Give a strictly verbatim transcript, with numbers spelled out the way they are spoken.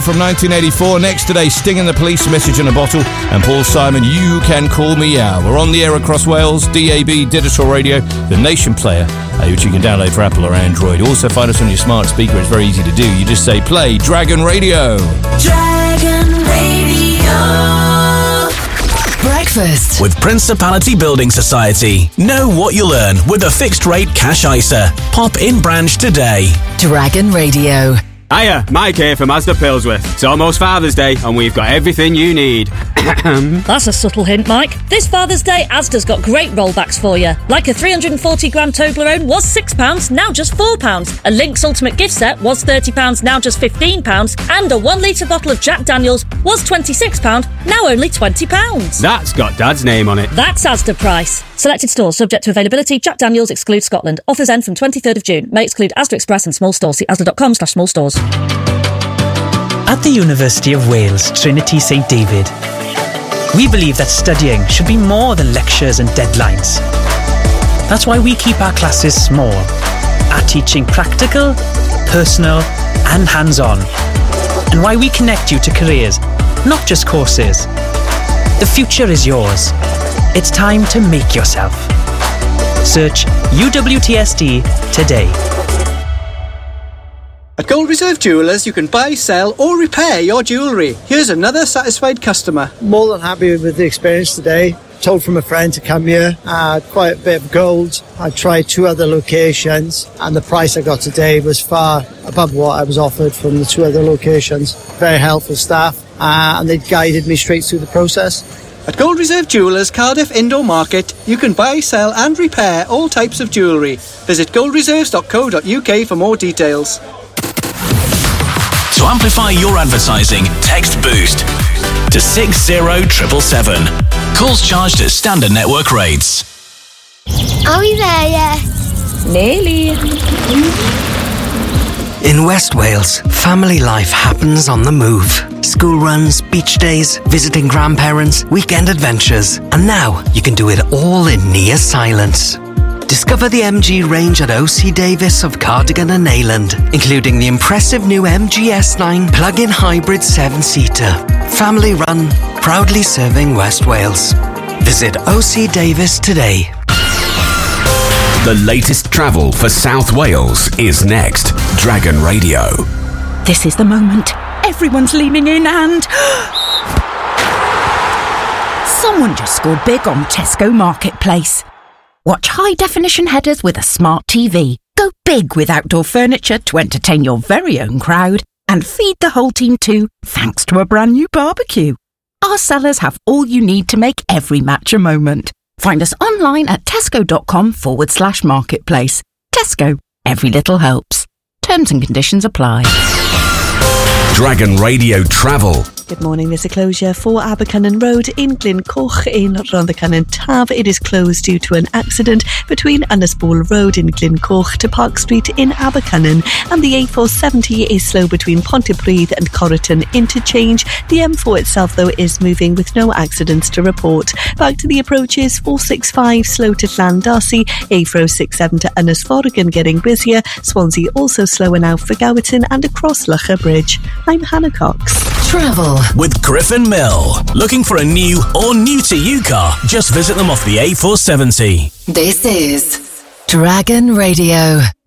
From nineteen eighty-four, next today, Sting and the Police, Message in a Bottle, and Paul Simon, You Can Call Me Out. We're on the air across Wales, D A B, Digital Radio, the Nation Player, uh, which you can download for Apple or Android. Also find us on your smart speaker. It's very easy to do. You just say, play Dragon Radio. Dragon Radio. Breakfast with Principality Building Society. Know what you'll earn with a fixed rate cash I S A. Pop in branch today. Dragon Radio. Hiya, Mike here from Asda Pilsworth. It's almost Father's Day and we've got everything you need. That's a subtle hint, Mike. This Father's Day, Asda's got great rollbacks for you. Like a three hundred forty gram Toblerone was six pounds, now just four pounds. A Lynx Ultimate gift set was thirty pounds, now just fifteen pounds. And a one litre bottle of Jack Daniels was twenty-six pounds, now only twenty pounds. That's got Dad's name on it. That's Asda price. Selected stores subject to availability. Jack Daniels excludes Scotland. Offers end from twenty-third of June. May exclude Asda Express and small stores. See asda.com slash small stores. At the University of Wales, Trinity St David, we believe that studying should be more than lectures and deadlines. That's why we keep our classes small, our teaching practical, personal and hands-on, and why we connect you to careers, not just courses. The future is yours. It's time to make yourself. Search U W T S D today. At Gold Reserve Jewellers, you can buy, sell or repair your jewellery. Here's another satisfied customer. More than happy with the experience today. Told from a friend to come here. I had quite a bit of gold. I tried two other locations and the price I got today was far above what I was offered from the two other locations. Very helpful staff uh, and they guided me straight through the process. At Gold Reserve Jewellers, Cardiff Indoor Market, you can buy, sell and repair all types of jewellery. Visit gold reserves dot co dot U K for more details. To amplify your advertising, text BOOST to six zero seven seven seven. Calls charged at standard network rates. Are we there yet? Nearly. In West Wales, family life happens on the move. School runs, beach days, visiting grandparents, weekend adventures. And now you can do it all in near silence. Discover the M G range at O C Davis of Cardigan and Neyland, including the impressive new M G S nine plug-in hybrid seven-seater. Family run, proudly serving West Wales. Visit O C Davis today. The latest travel for South Wales is next. Dragon Radio. This is the moment. Everyone's leaning in and... someone just scored big on Tesco Marketplace. Watch high-definition headers with a smart T V. Go big with outdoor furniture to entertain your very own crowd. And feed the whole team too, thanks to a brand new barbecue. Our sellers have all you need to make every match a moment. Find us online at tesco.com forward slash marketplace. Tesco, every little helps. Terms and conditions apply. Dragon Radio Travel. Good morning. There's a closure for Abercynon Road in Glencoch in Rhondda Tav. It is closed due to an accident between Ynysbol Road in Glencoch to Park Street in Abercynon, and the A four seventy is slow between Pontypridd and Corriton Interchange. The M four itself, though, is moving with no accidents to report. Back to the approaches, four sixty-five slow to Llandarcy, A four oh six-seven to Ynysforgan getting busier, Swansea also slower now for Gowerton and across Locher Bridge. I'm Hannah Cox. Travel with Griffin Mill. Looking for a new or new to you car? Just visit them off the A four seventy. This is Dragon Radio.